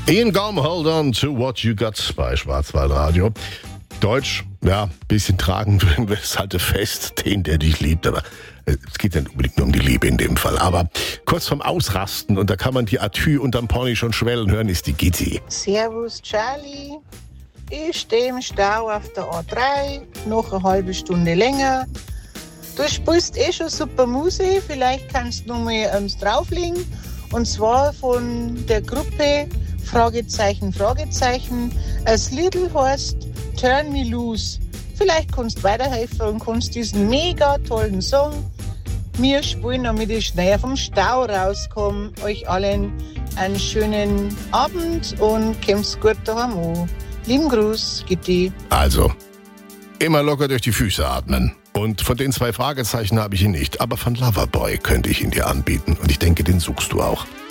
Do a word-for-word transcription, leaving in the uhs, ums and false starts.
Ian Gaume, hold on to what you got bei Schwarzwaldradio. Deutsch, ja, bisschen tragen würden wir es halte fest, den, der dich liebt, aber es geht nicht unbedingt nur um die Liebe in dem Fall. Aber kurz vorm Ausrasten, und da kann man die Atü unterm Pony schon schwellen hören, ist die Gitti. Servus Charlie, ich stehe im Stau auf der A drei, noch eine halbe Stunde länger. Du spielst eh schon super Musik, vielleicht kannst du noch mal eins drauflegen. Und zwar von der Gruppe Fragezeichen, Fragezeichen. Das Lied heißt Turn Me Loose. Vielleicht kannst du weiterhelfen und kannst diesen mega tollen Song mir spielen, damit ich schneller vom Stau rauskomme. Euch allen einen schönen Abend und kommt's gut daheim an. Lieben Gruß, Gitti. Also, immer locker durch die Füße atmen. Und von den zwei Fragezeichen habe ich ihn nicht, aber von Loverboy könnte ich ihn dir anbieten. Und ich denke, den suchst du auch.